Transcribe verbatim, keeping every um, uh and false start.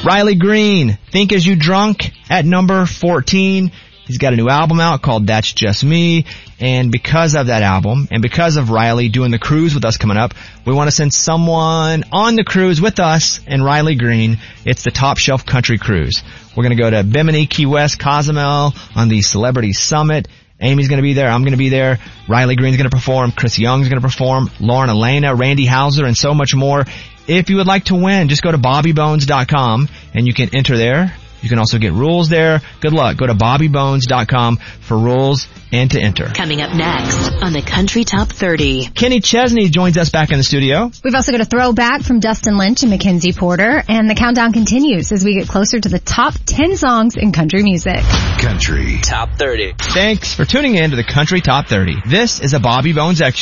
Riley Green, Think As You Drunk at number fourteen. He's got a new album out called That's Just Me. And because of that album, and because of Riley doing the cruise with us coming up, we want to send someone on the cruise with us and Riley Green. It's the Top Shelf Country Cruise. We're going to go to Bimini, Key West, Cozumel on the Celebrity Summit. Amy's going to be there. I'm going to be there. Riley Green's going to perform. Chris Young's going to perform. Lauren Elena, Randy Hauser, and so much more. If you would like to win, just go to bobby bones dot com and you can enter there. You can also get rules there. Good luck. Go to bobby bones dot com for rules and to enter. Coming up next on the Country Top thirty. Kenny Chesney joins us back in the studio. We've also got a throwback from Dustin Lynch and Mackenzie Porter, and the countdown continues as we get closer to the top ten songs in country music. Country Top thirty. Thanks for tuning in to the Country Top thirty. This is a Bobby Bones Extra.